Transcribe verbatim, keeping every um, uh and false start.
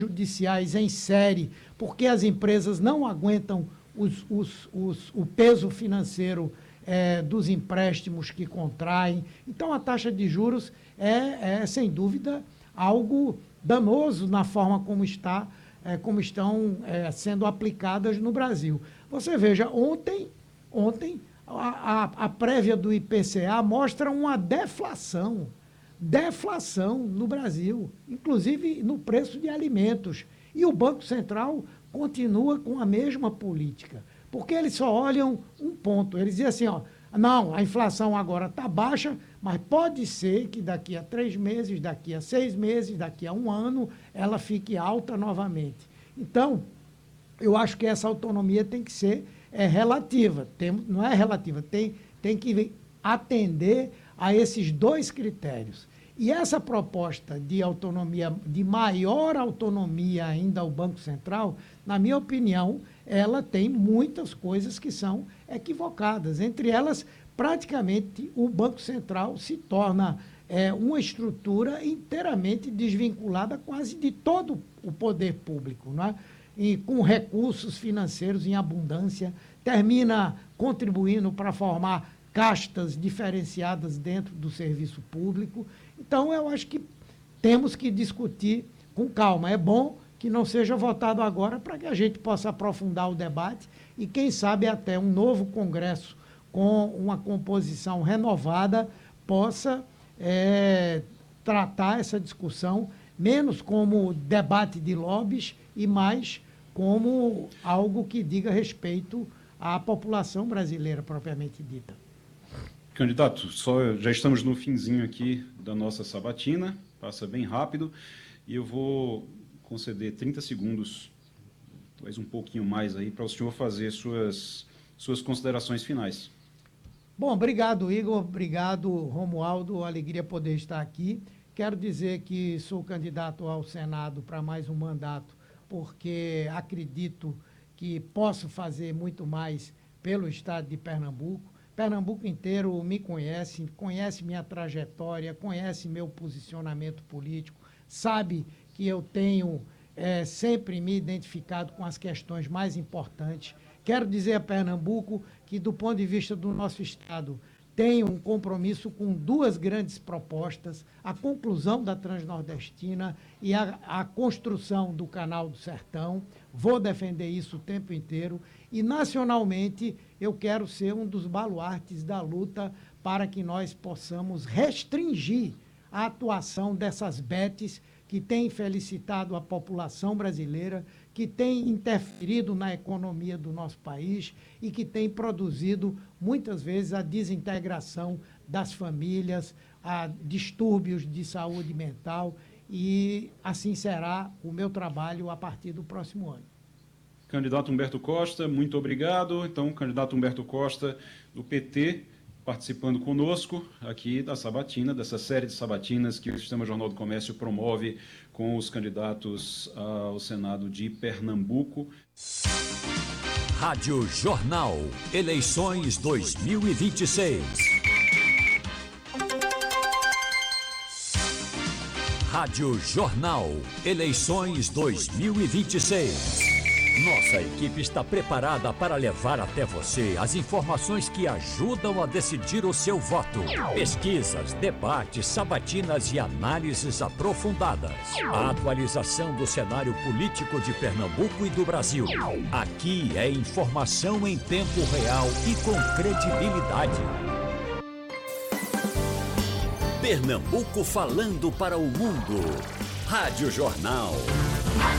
judiciais em série, porque as empresas não aguentam os, os, os, o peso financeiro é, dos empréstimos que contraem. Então, a taxa de juros é, é sem dúvida, algo danoso na forma como, está, é, como estão é, sendo aplicadas no Brasil. Você veja, ontem, ontem a, a, a prévia do I P C A mostra uma deflação, deflação no Brasil, inclusive no preço de alimentos. E o Banco Central continua com a mesma política, porque eles só olham um ponto. Eles dizem assim, ó, não, a inflação agora está baixa, mas pode ser que daqui a três meses, daqui a seis meses, daqui a um ano, ela fique alta novamente. Então, eu acho que essa autonomia tem que ser é, relativa, tem, não é relativa, tem, tem que atender a esses dois critérios. E essa proposta de autonomia, de maior autonomia ainda ao Banco Central, na minha opinião, ela tem muitas coisas que são equivocadas. Entre elas, praticamente, o Banco Central se torna é, uma estrutura inteiramente desvinculada quase de todo o poder público, não é? E com recursos financeiros em abundância, termina contribuindo para formar castas diferenciadas dentro do serviço público. Então, eu acho que temos que discutir com calma. É bom que não seja votado agora para que a gente possa aprofundar o debate e, quem sabe, até um novo Congresso com uma composição renovada possa é, tratar essa discussão menos como debate de lobbies e mais como algo que diga respeito à população brasileira propriamente dita. Candidato, só, já estamos no finzinho aqui da nossa sabatina, passa bem rápido, e eu vou conceder trinta segundos, talvez um pouquinho mais aí, para o senhor fazer suas, suas considerações finais. Bom, obrigado, Igor, obrigado, Romualdo, alegria poder estar aqui. Quero dizer que sou candidato ao Senado para mais um mandato, porque acredito que posso fazer muito mais pelo estado de Pernambuco. Pernambuco inteiro me conhece, conhece minha trajetória, conhece meu posicionamento político, sabe que eu tenho é, sempre me identificado com as questões mais importantes. Quero dizer a Pernambuco que, do ponto de vista do nosso estado, tenho um compromisso com duas grandes propostas, a conclusão da Transnordestina e a, a construção do Canal do Sertão. Vou defender isso o tempo inteiro. E, nacionalmente, eu quero ser um dos baluartes da luta para que nós possamos restringir a atuação dessas betes que têm felicitado a população brasileira, que têm interferido na economia do nosso país e que têm produzido, muitas vezes, a desintegração das famílias, a distúrbios de saúde mental, e assim será o meu trabalho a partir do próximo ano. Candidato Humberto Costa, muito obrigado. Então, candidato Humberto Costa, do P T, participando conosco aqui da sabatina, dessa série de sabatinas que o Sistema Jornal do Comércio promove com os candidatos ao Senado de Pernambuco. Rádio Jornal, eleições dois mil e vinte e seis. Rádio Jornal, eleições dois mil e vinte e seis. Nossa equipe está preparada para levar até você as informações que ajudam a decidir o seu voto. Pesquisas, debates, sabatinas e análises aprofundadas. A atualização do cenário político de Pernambuco e do Brasil. Aqui é informação em tempo real e com credibilidade. Pernambuco falando para o mundo. Rádio Jornal.